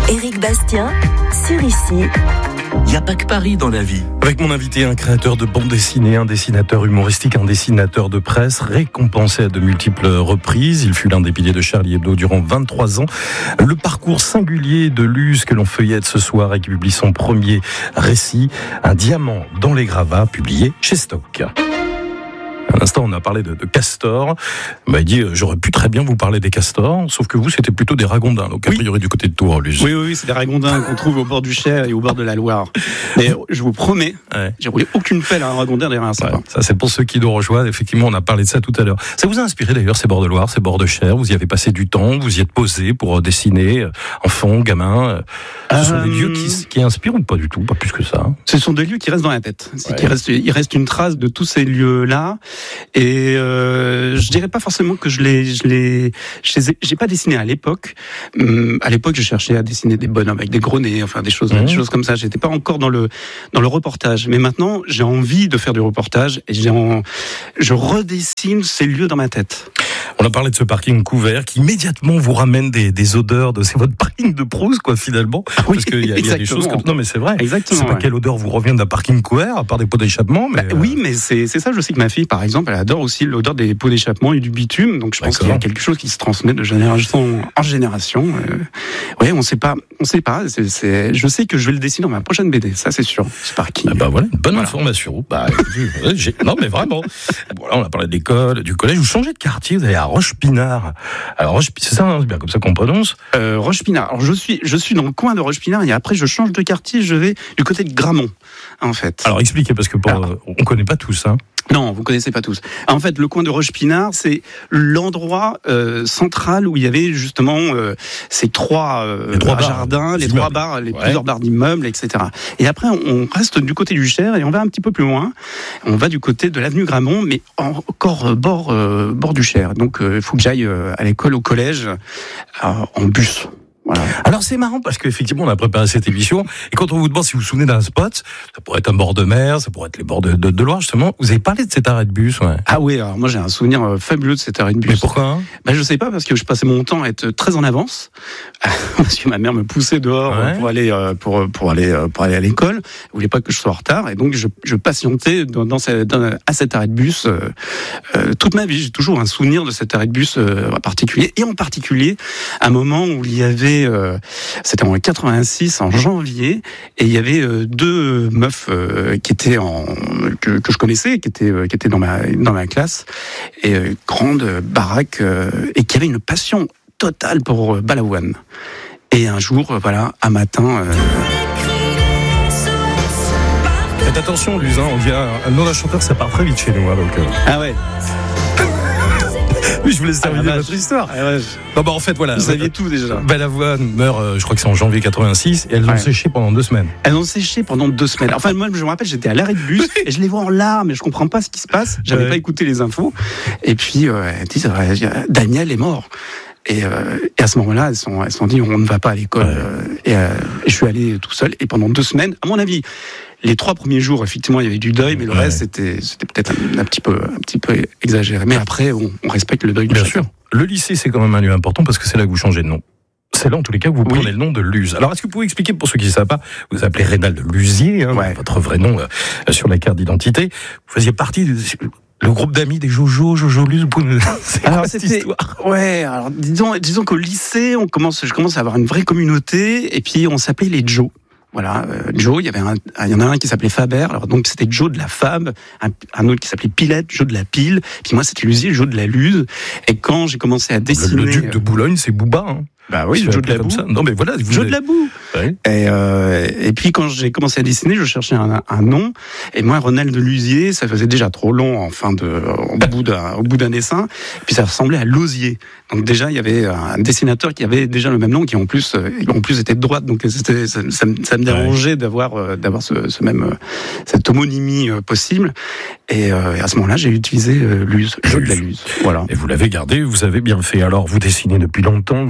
Éric Bastien, sur Ici. Il n'y a pas que Paris dans la vie. Avec mon invité, un créateur de bande dessinée, un dessinateur humoristique, un dessinateur de presse, récompensé à de multiples reprises. Il fut l'un des piliers de Charlie Hebdo durant 23 ans. Le parcours singulier de Luz que l'on feuillette ce soir et qui publie son premier récit, Un diamant dans les gravats, publié chez Stock. À l'instant, on a parlé de castors. Il dit, j'aurais pu très bien vous parler des castors, sauf que vous, c'était plutôt des ragondins, donc a priori du côté de Tours, Luz. Oui, c'est des ragondins qu'on trouve au bord du Cher et au bord de la Loire. Mais je vous promets, j'ai roulé aucune pelle à un ragondin derrière un sapin. Ça, c'est pour ceux qui nous rejoignent. Effectivement, on a parlé de ça tout à l'heure. Ça vous a inspiré d'ailleurs, ces bords de Loire, ces bords de Cher? Vous y avez passé du temps, vous y êtes posé pour dessiner, enfant, gamin. Ce sont des lieux qui inspirent ou pas du tout, pas plus que ça? Ce sont des lieux qui restent dans la tête. Il reste une trace de tous ces lieux-là. Et je dirais pas forcément que j'ai pas dessiné à l'époque. À l'époque, je cherchais à dessiner des bonhommes avec des gros nez, enfin des choses comme ça. J'étais pas encore dans le reportage. Mais maintenant, j'ai envie de faire du reportage et je redessine ces lieux dans ma tête. On a parlé de ce parking couvert qui immédiatement vous ramène des odeurs c'est votre parking de Proust, quoi, finalement. Oui, parce qu'il y a des choses comme, non, mais c'est vrai. Exactement. Je sais pas quelle odeur vous revient d'un parking couvert, à part des pots d'échappement, mais. Oui, mais c'est ça. Je sais que ma fille, par exemple, elle adore aussi l'odeur des pots d'échappement et du bitume. Donc, je pense qu'il y a quelque chose qui se transmet de génération en génération. Oui, on sait pas. Je sais que je vais le dessiner dans ma prochaine BD. Ça, c'est sûr. Ce parking. Voilà, une bonne information. Non, mais vraiment. Voilà, on a parlé de l'école, du collège. Vous changez de quartier, vous allez à Roche-Pinard. Alors, c'est ça, c'est bien comme ça qu'on prononce. Roche-Pinard. Alors, je suis dans le coin de Roche-Pinard et après, je change de quartier, je vais du côté de Gramont, en fait. Alors, expliquez, parce que on connaît pas tous, hein. Non, vous connaissez pas tous. En fait, le coin de Roche-Pinard, c'est l'endroit central où il y avait justement ces trois jardins, les trois bars, plusieurs bars d'immeubles, etc. Et après, on reste du côté du Cher et on va un petit peu plus loin. On va du côté de l'avenue Gramont, mais encore bord du Cher. Donc, il faut que j'aille à l'école, au collège, en bus. Voilà. Alors c'est marrant parce qu'effectivement on a préparé cette émission et quand on vous demande si vous vous souvenez d'un spot, ça pourrait être un bord de mer, ça pourrait être les bords de Loire justement, vous avez parlé de cet arrêt de bus. Ouais. Ah oui, alors moi j'ai un souvenir fabuleux de cet arrêt de bus. Mais pourquoi je sais pas, parce que je passais mon temps à être très en avance parce que ma mère me poussait dehors pour aller à l'école, elle voulait pas que je sois en retard et donc je patientais à cet arrêt de bus toute ma vie. J'ai toujours un souvenir de cet arrêt de bus en particulier, et en particulier un moment où il y avait c'était en 86, en janvier, et il y avait deux meufs qui étaient que je connaissais, qui étaient dans ma classe, et grande baraque, et qui avaient une passion totale pour Balavoine. Et un jour, un matin. Faites attention, Luz, on dit un nom d'un chanteur, ça part très vite chez nous, donc. Ah ouais. Oui, je vous laisse terminer votre histoire. En fait, voilà. Vous saviez tout déjà. Balavoine meurt, je crois que c'est en janvier 86, et elles ont séché pendant 2 semaines. Elles ont séché pendant 2 semaines. Enfin, moi, je me rappelle, j'étais à l'arrêt de bus, et je les vois en larmes, et je comprends pas ce qui se passe. J'avais pas écouté les infos. Et puis, elles disent, Daniel est mort. Et à ce moment-là, elles se sont dit, on ne va pas à l'école. Et je suis allé tout seul. Et pendant 2 semaines, à mon avis, les 3 premiers jours, effectivement, il y avait du deuil, mais le reste, c'était peut-être un petit peu exagéré. Mais après, on respecte le deuil de chacun. Bien sûr. Le lycée, c'est quand même un lieu important parce que c'est là que vous changez de nom. C'est là, en tous les cas, que vous prenez le nom de Luz. Alors, est-ce que vous pouvez expliquer, pour ceux qui ne savent pas, vous vous appelez Reynald Luzier, votre vrai nom sur la carte d'identité. Vous faisiez partie le groupe d'amis des Jojo Luz. C'est quoi cette histoire ? Alors disons qu'au lycée, je commence à avoir une vraie communauté, et puis on s'appelait les Joe. Voilà, Joe, il y en a un qui s'appelait Faber, alors donc c'était Joe de la Fab, un autre qui s'appelait Pilette, Joe de la Pile, puis moi c'était Luzier, Joe de la Luz. Et quand j'ai commencé à dessiner... Le duc de Boulogne, c'est Bouba, hein. Bah oui, Joe de la Boue. Non mais voilà, Joe de la Boue. Ouais. Et puis quand j'ai commencé à dessiner, je cherchais un nom. Et moi, Ronald Luzier, ça faisait déjà trop long au bout d'un dessin. Et puis ça ressemblait à Lausier. Donc déjà, il y avait un dessinateur qui avait déjà le même nom, qui en plus était de droite. Donc ça me dérangeait d'avoir cette homonymie possible. Et à ce moment-là, j'ai utilisé Luz, Joe de la Luz. Voilà. Et vous l'avez gardé, vous avez bien fait. Alors, vous dessinez depuis longtemps, vous dessinez depuis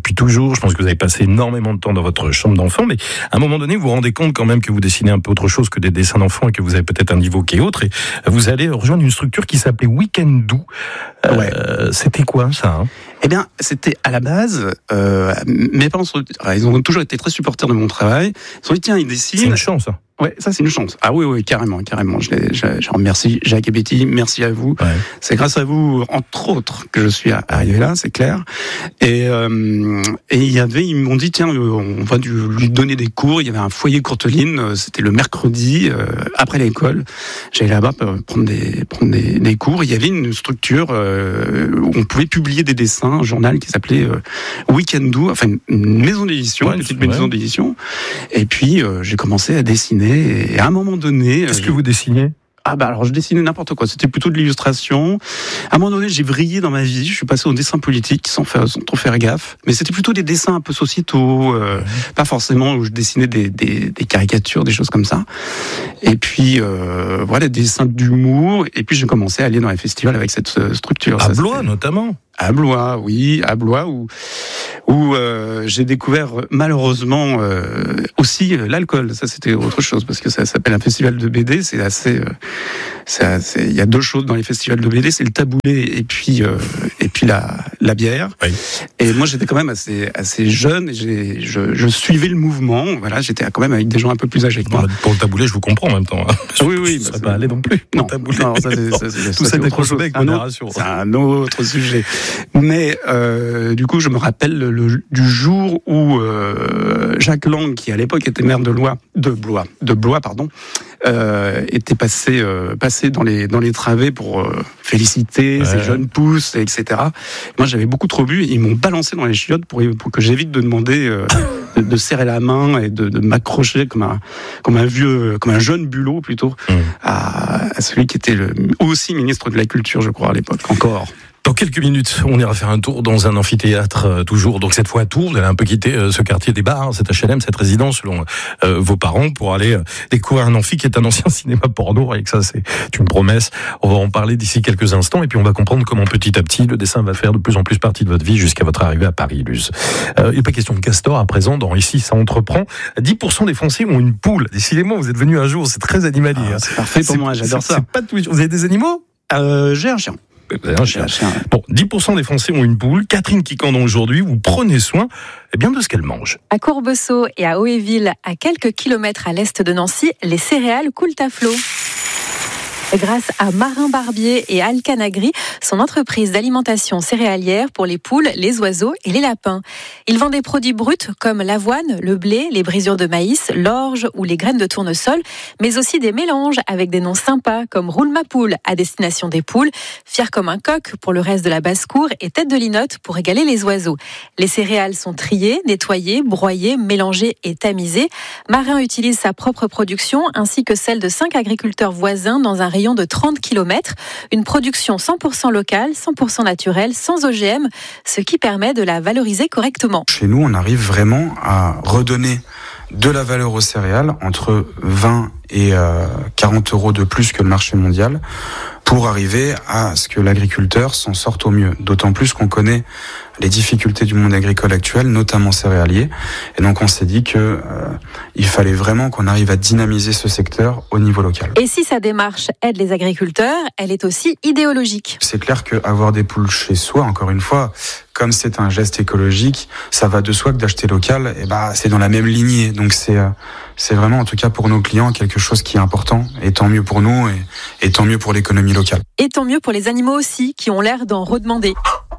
depuis toujours. Je pense que vous avez passé énormément de temps dans votre chambre d'enfant, mais à un moment donné, vous vous rendez compte quand même que vous dessinez un peu autre chose que des dessins d'enfants et que vous avez peut-être un niveau qui est autre. Et vous allez rejoindre une structure qui s'appelait Week-end Do. C'était quoi ça Eh bien, c'était à la base, mes parents ils ont toujours été très supporters de mon travail. Ils ont dit, tiens, ils dessinent. C'est une chance, ça. Ouais, ça c'est une chance. Ah oui, carrément. Je remercie Jacques et Betty, merci à vous. Ouais. C'est grâce à vous, entre autres, que je suis arrivé là, c'est clair. Et ils m'ont dit, tiens, on va lui donner des cours. Il y avait un foyer Courteline, c'était le mercredi, après l'école. J'allais là-bas prendre des cours. Il y avait une structure où on pouvait publier des dessins, un journal qui s'appelait Week-end Do, enfin une maison d'édition, une petite maison d'édition. Et puis, j'ai commencé à dessiner. Et à un moment donné... Qu'est-ce que vous dessiniez ? Alors je dessinais n'importe quoi, c'était plutôt de l'illustration. À un moment donné, j'ai vrillé dans ma vie, je suis passé au dessin politique sans trop faire gaffe. Mais c'était plutôt des dessins un peu sociétaux, pas forcément où je dessinais des caricatures, des choses comme ça. Et puis, des dessins d'humour. Et puis j'ai commencé à aller dans les festivals avec cette structure. À Blois notamment. À Blois, oui, à Blois, où j'ai découvert malheureusement aussi l'alcool. Ça, c'était autre chose, parce que ça s'appelle un festival de BD, c'est assez... il y a deux choses dans les festivals de BD, c'est le taboulé et puis la bière. Oui. Et moi, j'étais quand même assez jeune, et je suivais le mouvement. Voilà, j'étais quand même avec des gens un peu plus âgés que moi. Pour le taboulé, je vous comprends en même temps. Oui, ça va pas aller non plus. Non, ça c'est autre chose. C'est un autre sujet. Mais du coup, je me rappelle du jour où Jacques Lang, qui à l'époque était maire de Blois, était passé dans les travées pour féliciter ces jeunes pousses, etc. Moi, j'avais beaucoup trop bu. Ils m'ont balancé dans les chiottes pour que j'évite de demander de serrer la main et de m'accrocher comme un jeune bulot plutôt à celui qui était aussi ministre de la Culture, je crois, à l'époque encore. Dans quelques minutes, on ira faire un tour dans un amphithéâtre, toujours. Donc cette fois à Tours, vous allez un peu quitter ce quartier des bars, cet HLM, cette résidence selon vos parents, pour aller découvrir un amphi qui est un ancien cinéma porno. Et que ça, c'est une promesse. On va en parler d'ici quelques instants, et puis on va comprendre comment petit à petit le dessin va faire de plus en plus partie de votre vie jusqu'à votre arrivée à Paris, Luz. Il n'est pas question de castor à présent. Dans Ici, ça entreprend. 10% des Français ont une poule. Décidément, vous êtes venu un jour, c'est très animalier. C'est parfait pour moi, j'adore ça. C'est pas tout. Vous avez des animaux ? J'ai un chien. Bon, 10% des Français ont une poule. Catherine Quicandon, aujourd'hui, vous prenez soin de ce qu'elle mange. À Courbesault et à Hauteville, à quelques kilomètres à l'est de Nancy, les céréales coulent à flot. Grâce à Marin Barbier et Alcanagri, son entreprise d'alimentation céréalière pour les poules, les oiseaux et les lapins. Il vend des produits bruts comme l'avoine, le blé, les brisures de maïs, l'orge ou les graines de tournesol, mais aussi des mélanges avec des noms sympas comme Roule ma poule à destination des poules, Fier comme un coq pour le reste de la basse-cour et Tête de linotte pour égaler les oiseaux. Les céréales sont triées, nettoyées, broyées, mélangées et tamisées. Marin utilise sa propre production ainsi que celle de 5 agriculteurs voisins dans un rayon de 30 km, une production 100% locale, 100% naturelle, sans OGM, ce qui permet de la valoriser correctement. Chez nous, on arrive vraiment à redonner de la valeur aux céréales, entre 20 et 40 euros de plus que le marché mondial, pour arriver à ce que l'agriculteur s'en sorte au mieux. D'autant plus qu'on connaît les difficultés du monde agricole actuel, notamment céréalier. Et donc on s'est dit que il fallait vraiment qu'on arrive à dynamiser ce secteur au niveau local. Et si sa démarche aide les agriculteurs, elle est aussi idéologique. C'est clair qu'avoir des poules chez soi, encore une fois, comme c'est un geste écologique, ça va de soi que d'acheter local, et c'est dans la même lignée. Donc c'est vraiment, en tout cas pour nos clients, quelque chose qui est important. Et tant mieux pour nous, et tant mieux pour l'économie locale. Et tant mieux pour les animaux aussi, qui ont l'air d'en redemander.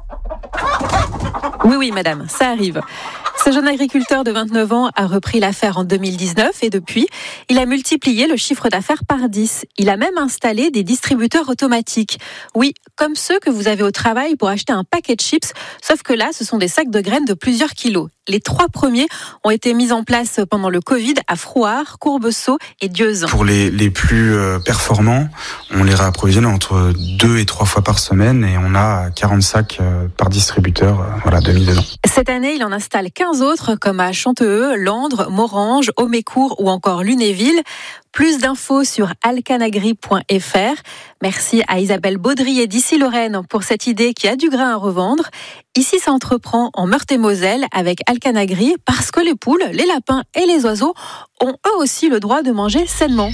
Oui, madame, ça arrive. Ce jeune agriculteur de 29 ans a repris l'affaire en 2019 et depuis, il a multiplié le chiffre d'affaires par 10. Il a même installé des distributeurs automatiques. Oui, comme ceux que vous avez au travail pour acheter un paquet de chips, sauf que là, ce sont des sacs de graines de plusieurs kilos. Les 3 premiers ont été mis en place pendant le Covid à Frouard, Courbesault et Dieuze. Pour les plus performants, on les réapprovisionne entre 2 et 3 fois par semaine et on a 40 sacs par distributeur, 2000 dedans. Cette année, il en installe 15 bien autres comme à Chanteeux, Landres, Morange, Aumécourt ou encore Lunéville. Plus d'infos sur alcanagri.fr. Merci à Isabelle Baudrier d'Issy-Lorraine pour cette idée qui a du grain à revendre. Ici, ça entreprend en Meurthe-et-Moselle avec Alcanagri parce que les poules, les lapins et les oiseaux ont eux aussi le droit de manger sainement.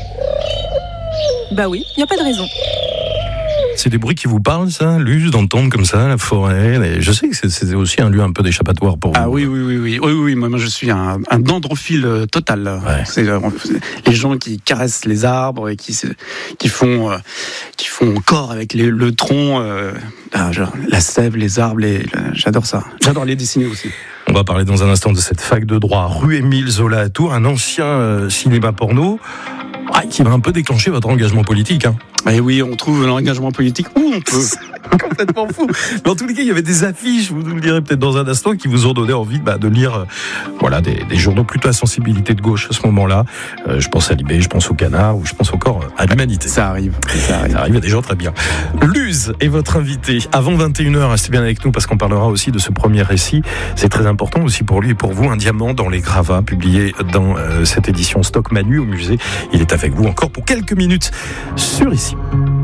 Bah oui, il n'y a pas de raison. C'est des bruits qui vous parlent, ça, Luz, d'entendre comme ça, la forêt. Je sais que c'est aussi un lieu un peu d'échappatoire pour vous. Ah oui. Moi, je suis un dendrophile total. Ouais. C'est les gens qui caressent les arbres et qui font corps avec le tronc, la sève, les arbres. J'adore ça. J'adore les dessiner aussi. On va parler dans un instant de cette fac de droit rue Émile Zola à Tours, un ancien cinéma porno. Qui va un peu déclencher votre engagement politique. Et oui, on trouve l'engagement politique où on peut. Complètement fou. Mais en tous les cas, il y avait des affiches, vous nous le direz peut-être dans un instant, qui vous ont donné envie de lire des journaux plutôt à sensibilité de gauche à ce moment-là. Je pense à Libé, je pense au Canard, ou je pense encore à l'Humanité. Ça arrive à des gens très bien. Luz est votre invité. Avant 21h, restez bien avec nous parce qu'on parlera aussi de ce premier récit. C'est très important aussi pour lui et pour vous. Un diamant dans les gravats, publié dans cette édition Stock Manu au musée. Il est avec vous encore pour quelques minutes sur Ici.